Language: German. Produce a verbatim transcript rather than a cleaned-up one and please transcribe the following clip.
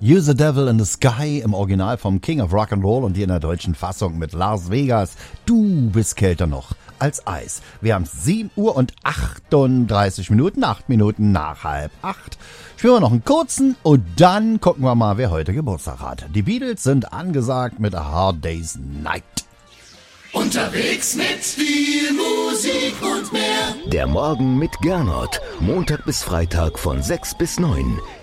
You the Devil in the Sky im Original vom King of Rock'n'Roll und hier in der deutschen Fassung mit Las Vegas. Du bist kälter noch als Eis. Wir haben sieben Uhr und achtunddreißig Minuten, acht Minuten nach halb acht. Spielen wir noch einen kurzen und dann gucken wir mal, wer heute Geburtstag hat. Die Beatles sind angesagt mit A Hard Day's Night. Unterwegs mit viel Musik und mehr. Der Morgen mit Gernot. Montag bis Freitag von sechs bis neun.